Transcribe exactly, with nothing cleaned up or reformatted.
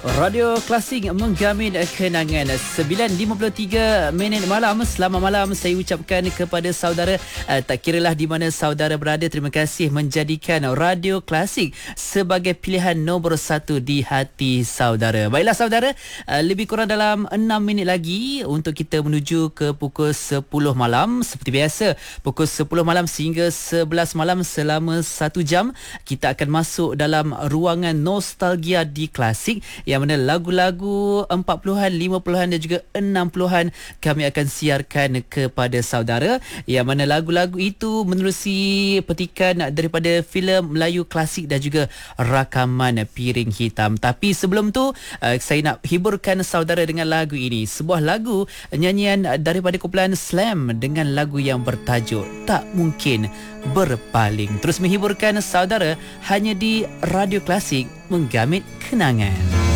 Radio Klasik menggamin kenangan. Sembilan lima puluh tiga minit malam. Selamat malam saya ucapkan kepada saudara, uh, tak kiralah di mana saudara berada. Terima kasih menjadikan Radio Klasik sebagai pilihan nombor satu di hati saudara. Baiklah saudara, uh, lebih kurang dalam enam minit lagi untuk kita menuju ke pukul sepuluh malam. Seperti biasa, pukul sepuluh malam sehingga sebelas malam selama satu jam kita akan masuk dalam ruangan nostalgia di Klasik, yang mana lagu-lagu empat puluhan, lima puluhan dan juga enam puluhan kami akan siarkan kepada saudara, yang mana lagu-lagu itu menerusi petikan daripada filem Melayu klasik dan juga rakaman Piring Hitam. Tapi sebelum tu, uh, saya nak hiburkan saudara dengan lagu ini, sebuah lagu nyanyian daripada kumpulan Slam dengan lagu yang bertajuk Tak Mungkin Berpaling. Terus menghiburkan saudara hanya di Radio Klasik, menggamit kenangan.